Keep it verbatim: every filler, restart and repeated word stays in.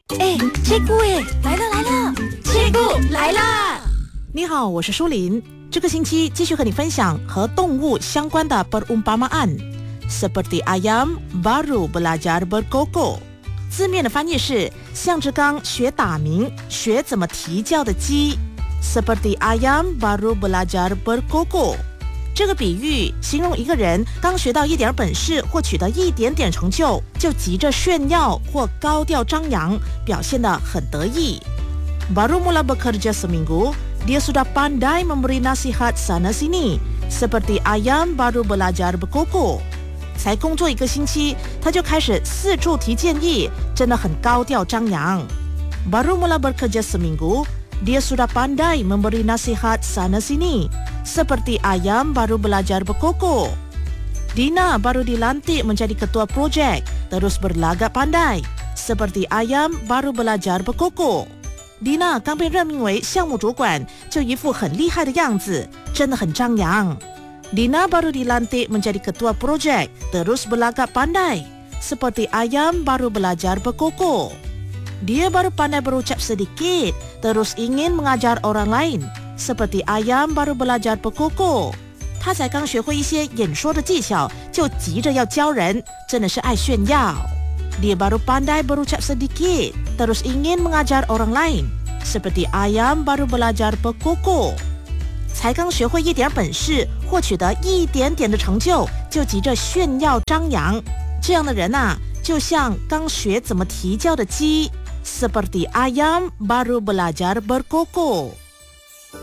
哎，cikgu哎，来了来了，cikgu来啦！ 你好，我是舒琳。这个星期继续和你分享和动物相关的 perumpamaan。Seperti ayam baru belajar berkokok。字面的翻译是像只刚学打鸣、学怎么啼叫的鸡。Seperti ayam baru belajar berkokok。这个比喻形容一个人刚学到一点本事或取得一点点成就，就急着炫耀或高调张扬，表现得很得意。Baru mula bekerja seminggu, dia sudah pandai memberi nasihat sana sini, seperti ayam baru belajar berkokok。才工作一个星期，他就开始四处提建议，真的很高调张扬。Baru mula bekerja seminggu, dia sudah pandai memberi nasihat sana sini.Seperti ayam baru belajar berkokok. Dina baru dilantik menjadi ketua projek, terus berlagak pandai. Seperti ayam baru belajar berkokok. Dina 刚被任命为项目主管，就一副很厉害的样子，真的很张扬。Dina baru dilantik menjadi ketua projek, terus berlagak pandai. Seperti ayam baru belajar berkokok. Dia baru pandai berucap sedikit, terus ingin mengajar orang lain.Seperti ayam baru belajar berkokok。他才刚学会一些演说的技巧，就急着要教人，真的是爱炫耀。Dia baru pandai berucap sedikit, terus ingin mengajar orang lain. Seperti ayam baru belajar berkokok。才刚学会一点本事，或取得一点点的成就，就急着炫耀张扬。这样的人啊，就像刚学怎么啼叫的鸡。Seperti ayam baru belajar berkokok。